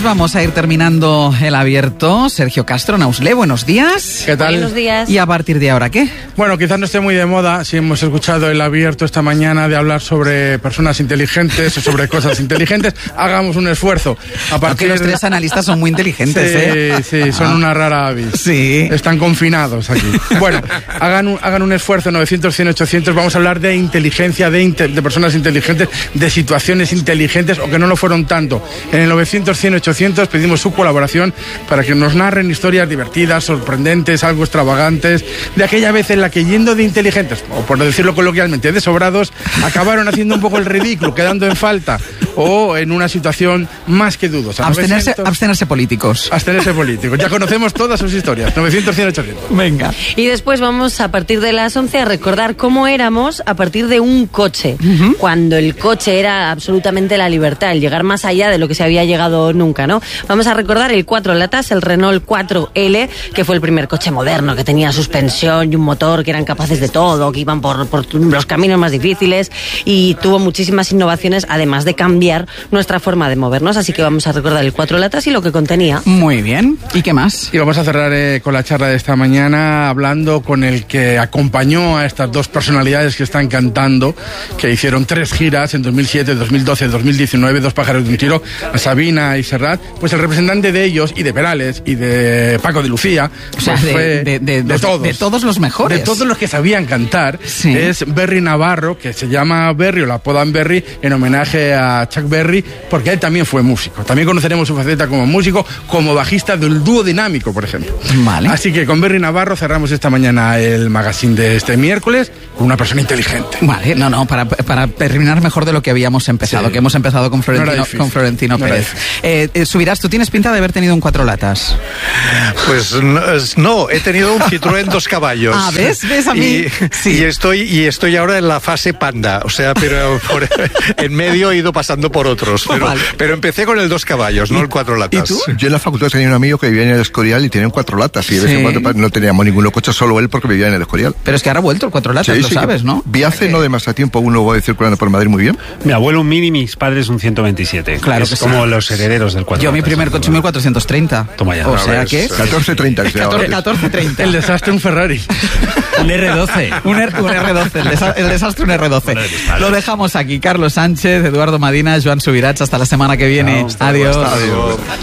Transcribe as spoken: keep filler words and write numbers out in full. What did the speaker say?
vamos a ir terminando el abierto. Sergio Castro, Nausle, buenos días. ¿Qué tal? Buenos días. ¿Y a partir de ahora qué? Bueno, quizás no esté muy de moda, si hemos escuchado el abierto esta mañana de hablar sobre personas inteligentes o sobre cosas inteligentes, hagamos un esfuerzo. A partir Aunque los tres analistas son muy inteligentes, sí, ¿eh? Sí, son ah. una rara avis. Sí. Están confinados aquí. Bueno, hagan un, hagan un esfuerzo, novecientos, cien, ochocientos, vamos a hablar de inteligencia, de, inte, de personas inteligentes, de situaciones inteligentes o que no lo fueron tanto. En el novecientos, cien, ochocientos pedimos su colaboración para que nos narren historias divertidas, sorprendentes, algo extravagantes, de aquella vez en la que yendo de inteligentes, o por decirlo coloquialmente, de sobrados, acabaron haciendo un poco el ridículo, quedando en falta o en una situación más que dudosa. Abstenerse, novecientos, abstenerse políticos. Abstenerse políticos. Ya conocemos todas sus historias. novecientos, cien, ochocientos. Venga. Y después vamos a partir de las once a recordar cómo éramos a partir de un coche. Uh-huh. Cuando el coche era absolutamente la libertad, el llegar más allá de lo que se había llegado nunca, ¿no? Vamos a recordar el cuatro latas, el Renault cuatro L, que fue el primer coche moderno, que tenía suspensión y un motor, que eran capaces de todo, que iban por, por los caminos más difíciles y tuvo muchísimas innovaciones, además de cambiar nuestra forma de movernos. Así que vamos a recordar el cuatro latas y lo que contenía. Muy bien. ¿Y qué más? Y vamos a cerrar eh, con la charla de esta mañana hablando con el que acompañó a estas dos personalidades que están cantando, que hicieron tres giras en dos mil siete, dos mil doce, dos mil diecinueve, dos pájaros de un tiro, a Sabina y Serrat. Pues el representante de ellos y de Perales y de Paco de Lucía, o sea, pues de, fue de, de, de todos, de todos los mejores, de todos los que sabían cantar. Sí. Es Berry Navarro, que se llama Berry o la apodan Berry en homenaje a Chuck Berry, porque él también fue músico. También conoceremos su faceta como músico, como bajista del dúo Dinámico, por ejemplo. Vale. Así que con Berry Navarro cerramos esta mañana el magazine de este miércoles con una persona inteligente. Vale, no, no, para, para terminar mejor de lo que habíamos empezado, sí. que hemos empezado con Florentino, no con Florentino no Pérez. Eh, eh, Subirás, tú tienes pinta de haber tenido un cuatro latas. Pues no, he tenido un Citroën dos caballos. Ah, ¿ves? ¿Ves a mí? Y, sí. y, estoy, y estoy ahora en la fase panda, o sea, pero por, en medio he ido pasando por otros, pero, vale. pero empecé con el dos caballos, no el cuatro latas. ¿Y tú? Yo en la facultad tenía un amigo que vivía en el Escorial y tenía un cuatro latas y de vez en cuando no teníamos ninguno coche, solo él porque vivía en el Escorial. Pero es que ahora ha vuelto el cuatro latas, sí, lo sí, sabes, ¿no? Vi hace no demasiado tiempo uno voy circulando por Madrid muy bien. Mi abuelo un Mini, mis padres un ciento veintisiete. Claro, es que como sí. los herederos del cuatro Yo latas. mi primer coche mil cuatrocientos treinta. Toma ya. O sea que catorce treinta. catorce treinta. El desastre un Ferrari. Un erre doce. Un, R, un erre doce, el, desa, el desastre un erre doce. Lo dejamos aquí. Carlos Sánchez, Eduardo Madina, Joan Subirats. Hasta la semana que viene. No, Adiós. Adiós.